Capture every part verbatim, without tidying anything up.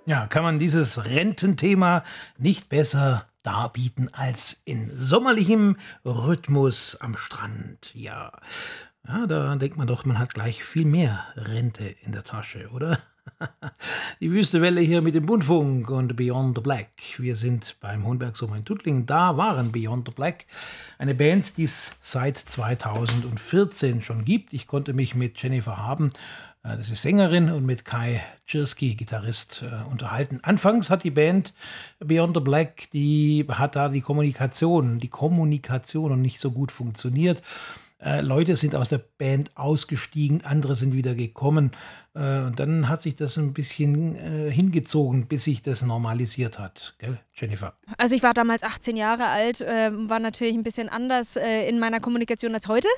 Ja, kann man dieses Rententhema nicht besser darbieten als in sommerlichem Rhythmus am Strand. Ja, ja, da denkt man doch, man hat gleich viel mehr Rente in der Tasche, oder? Die Wüstewelle hier mit dem Bundfunk und Beyond the Black. Wir sind beim Hohenberg Sommer in Tuttlingen. Da waren Beyond the Black, eine Band, die es seit zweitausendvierzehn schon gibt. Ich konnte mich mit Jennifer Haben, äh, das ist Sängerin, und mit Kai Czirski, Gitarrist, äh, unterhalten. Anfangs hat die Band Beyond the Black, die hat da die Kommunikation, die Kommunikation noch nicht so gut funktioniert. Äh, Leute sind aus der Band ausgestiegen, andere sind wieder gekommen. Äh, und dann hat sich das ein bisschen äh, hingezogen, bis sich das normalisiert hat. Gell, Jennifer? Also ich war damals achtzehn Jahre alt, äh, war natürlich ein bisschen anders äh, in meiner Kommunikation als heute.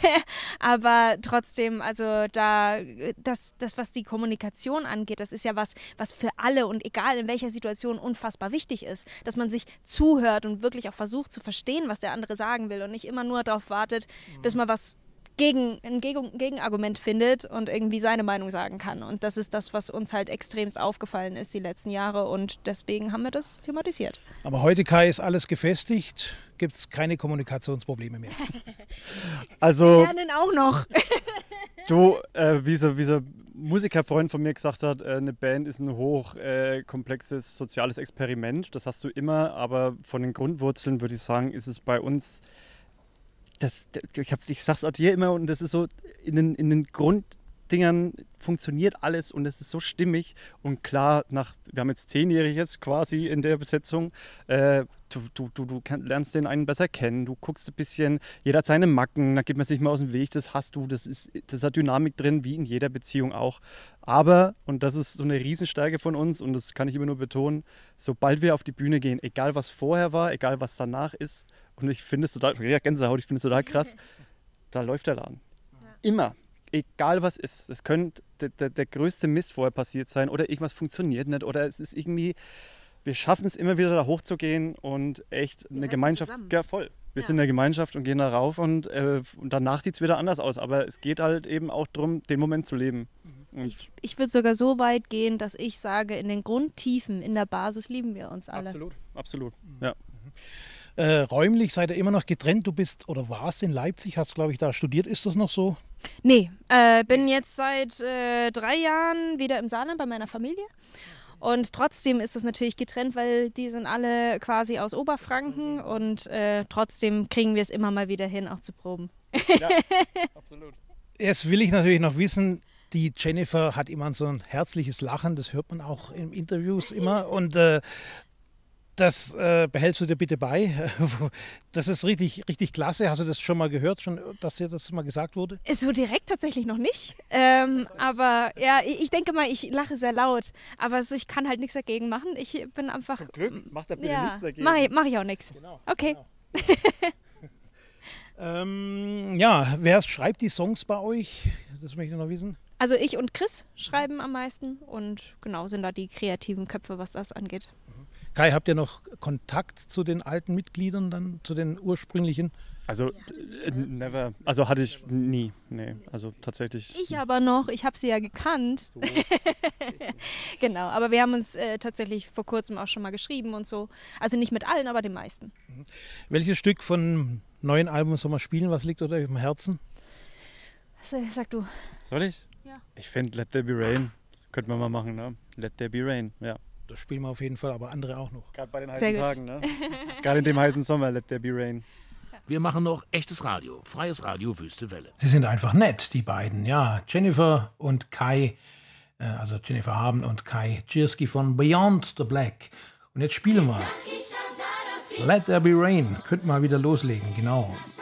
Aber trotzdem, also da, das, das, was die Kommunikation angeht, das ist ja was, was für alle und egal in welcher Situation unfassbar wichtig ist. Dass man sich zuhört und wirklich auch versucht zu verstehen, was der andere sagen will und nicht immer nur darauf wartet, bis man was gegen ein Gegen- Gegenargument findet und irgendwie seine Meinung sagen kann. Und das ist das, was uns halt extremst aufgefallen ist die letzten Jahre und deswegen haben wir das thematisiert. Aber heute, Kai, ist alles gefestigt, gibt es keine Kommunikationsprobleme mehr. Also, Lernen auch noch. du, äh, wie so, wie so ein Musikerfreund von mir gesagt hat, äh, eine Band ist ein hochkomplexes äh, soziales Experiment. Das hast du immer, aber von den Grundwurzeln würde ich sagen, ist es bei uns, das, ich, hab's, ich sag's auch dir immer, und das ist so, in den, in den Grunddingern funktioniert alles und es ist so stimmig. Und klar, nach, wir haben jetzt zehnjähriges quasi in der Besetzung, äh, du, du, du, du kann, lernst den einen besser kennen, du guckst ein bisschen, jeder hat seine Macken, da geht man sich mal aus dem Weg, das hast du, das ist, das hat Dynamik drin, wie in jeder Beziehung auch. Aber, und das ist so eine Riesenstärke von uns und das kann ich immer nur betonen, sobald wir auf die Bühne gehen, egal was vorher war, egal was danach ist, und ich finde es total, ja, Gänsehaut, ich finde es total krass, da läuft der Laden. Ja. Immer. Egal was ist. Es könnte der, der, der größte Mist vorher passiert sein oder irgendwas funktioniert nicht oder es ist irgendwie, wir schaffen es immer wieder da hochzugehen und echt eine Gemeinschaft, ja voll. Wir ja. sind eine Gemeinschaft und gehen da rauf und, äh, und danach sieht es wieder anders aus. Aber es geht halt eben auch darum, den Moment zu leben. Und ich ich würde sogar so weit gehen, dass ich sage, in den Grundtiefen, in der Basis lieben wir uns alle. Absolut, absolut, ja. Äh, räumlich seid ihr immer noch getrennt. Du bist oder warst in Leipzig, hast, glaube ich, da studiert. Ist das noch so? Nee, äh, bin jetzt seit äh, drei Jahren wieder im Saarland bei meiner Familie. Und trotzdem ist das natürlich getrennt, weil die sind alle quasi aus Oberfranken und äh, trotzdem kriegen wir es immer mal wieder hin, auch zu proben. Ja, absolut. Jetzt will ich natürlich noch wissen, die Jennifer hat immer so ein herzliches Lachen, das hört man auch in Interviews immer. Und äh, das äh, behältst du dir bitte bei. Das ist richtig, richtig klasse. Hast du das schon mal gehört, schon, dass dir das mal gesagt wurde? So direkt tatsächlich noch nicht. Ähm, aber ja, ich denke mal, ich lache sehr laut. Aber ich kann halt nichts dagegen machen. Ich bin einfach. Zum Glück, macht er bitte ja, nichts dagegen. Mache mach ich auch nichts. Genau. Okay. Genau. ähm, ja, wer schreibt die Songs bei euch? Das möchte ich noch wissen. Also ich und Chris schreiben am meisten und genau sind da die kreativen Köpfe, was das angeht. Kai, habt ihr noch Kontakt zu den alten Mitgliedern, dann zu den ursprünglichen? Also, äh, never. Also hatte ich nie. Nee, also tatsächlich. Ich aber noch. Ich habe sie ja gekannt. So. Genau, aber wir haben uns äh, tatsächlich vor kurzem auch schon mal geschrieben und so. Also nicht mit allen, aber den meisten. Mhm. Welches Stück von neuen Album soll man spielen? Was liegt euch im Herzen? So, sag du. Soll ich? Ja. Ich finde Let There Be Rain. Das könnten wir mal machen, ne? Let There Be Rain, ja. Das spielen wir auf jeden Fall, aber andere auch noch. Gerade bei den heißen Tagen, ne? Gerade in dem heißen Sommer, Let There Be Rain. Wir machen noch echtes Radio, freies Radio Wüste Welle. Sie sind einfach nett, die beiden, ja. Jennifer und Kai, äh, also Jennifer Haben und Kai Czirski von Beyond the Black. Und jetzt spielen wir Let There Be Rain. Könnt mal wieder loslegen, genau.